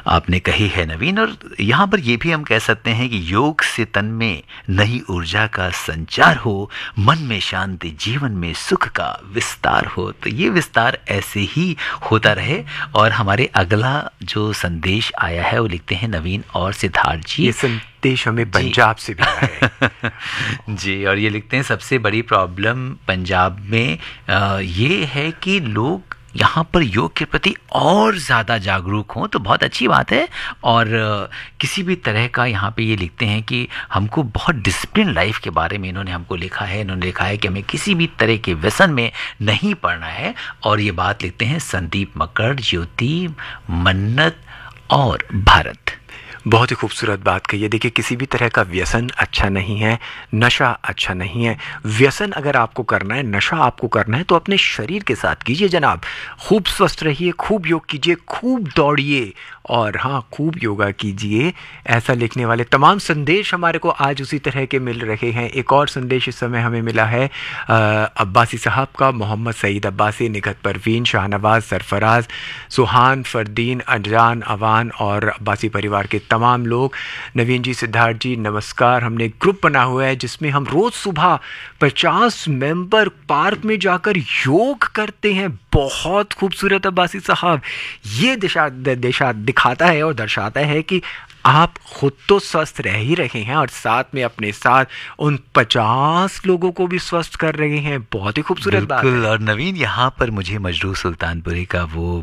आपने कही है नवीन। और यहाँ पर ये भी हम कह सकते हैं कि योग से तन में नई ऊर्जा का संचार हो, मन में शांति, जीवन में सुख का विस्तार हो। तो ये विस्तार ऐसे ही होता रहे। और हमारे अगला जो संदेश आया है वो लिखते हैं नवीन और सिद्धार्थ जी। ये संदेश हमें पंजाब से भी आया है। जी, और ये लिखते हैं सबसे बड़ी प्रॉब्लम पंजाब में ये है कि लोग यहाँ पर योग के प्रति और ज़्यादा जागरूक हों, तो बहुत अच्छी बात है। और किसी भी तरह का यहाँ पे ये लिखते हैं कि हमको बहुत डिसिप्लिन लाइफ के बारे में इन्होंने हमको लिखा है। इन्होंने लिखा है कि हमें किसी भी तरह के व्यसन में नहीं पड़ना है। और ये बात लिखते हैं संदीप मकड़, ज्योति, मन्नत और भारत। बहुत ही खूबसूरत बात कही है। देखिए, किसी भी तरह का व्यसन अच्छा नहीं है, नशा अच्छा नहीं है। व्यसन अगर आपको करना है, नशा आपको करना है, तो अपने शरीर के साथ कीजिए जनाब। खूब स्वस्थ रहिए, खूब योग कीजिए, खूब दौड़िए और हाँ, खूब योगा कीजिए। ऐसा लिखने वाले तमाम संदेश हमारे को आज उसी तरह के मिल रहे हैं। एक और संदेश इस समय हमें मिला है अब्बासी साहब का, मोहम्मद सईद अब्बासी, निगत परवीन, शाहनवाज, सरफराज, सुहान, फरदीन, अनजान, अवान और अब्बासी परिवार के तमाम लोग। नवीन जी, सिद्धार्थ जी, नमस्कार। हमने एक ग्रुप बना हुआ है जिसमें हम रोज़ सुबह 50 मेंबर पार्क में जाकर योग करते हैं। बहुत खूबसूरत अब्बासी साहब। ये दिशा दिखाता है और दर्शाता है कि आप खुद तो स्वस्थ रह ही रहे हैं और साथ में अपने साथ उन 50 लोगों को भी स्वस्थ कर रहे हैं। बहुत ही खूबसूरत बात है। और नवीन, यहाँ पर मुझे मजरू सुल्तानपुरी का वो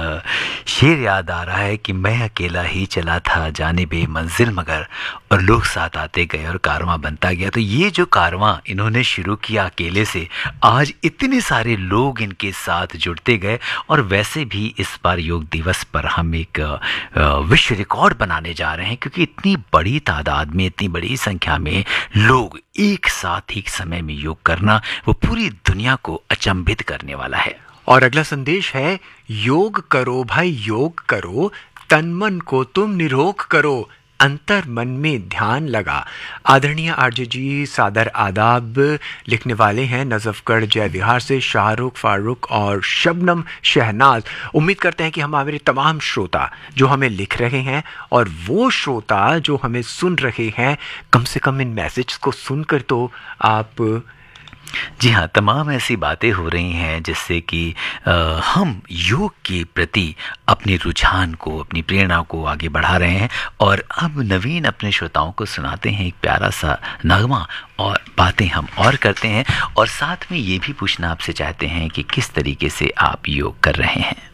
शेर याद आ रहा है कि मैं अकेला ही चला था जाने बे मंजिल मगर, और लोग साथ आते गए और कारवां बनता गया। तो ये जो कारवां इन्होंने शुरू किया अकेले से, आज इतने सारे लोग इनके साथ जुड़ते गए। और वैसे भी इस बार योग दिवस पर हम एक विश्व रिकॉर्ड बनाने जा रहे हैं, क्योंकि इतनी बड़ी तादाद में, इतनी बड़ी संख्या में लोग एक साथ एक समय में योग करना, वो पूरी दुनिया को अचंभित करने वाला है। और अगला संदेश है, योग करो भाई, योग करो, तन मन को तुम निरोग करो, अंतर मन में ध्यान लगा। आदरणीय आरजे जी, सादर आदाब। लिखने वाले हैं नजफगढ़ जय विहार से शाहरुख, फारूक और शबनम शहनाज। उम्मीद करते हैं कि हमारे तमाम श्रोता जो हमें लिख रहे हैं और वो श्रोता जो हमें सुन रहे हैं, कम से कम इन मैसेज को सुनकर तो आप। जी हाँ, तमाम ऐसी बातें हो रही हैं जिससे कि हम योग के प्रति अपने रुझान को, अपनी प्रेरणा को आगे बढ़ा रहे हैं। और अब नवीन अपने श्रोताओं को सुनाते हैं एक प्यारा सा नगमा, और बातें हम और करते हैं, और साथ में ये भी पूछना आपसे चाहते हैं कि किस तरीके से आप योग कर रहे हैं।